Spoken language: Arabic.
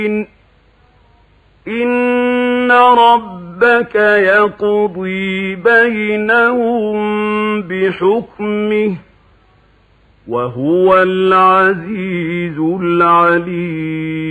إن ربك يقضي بينهم بحكمه وهو العزيز العليم.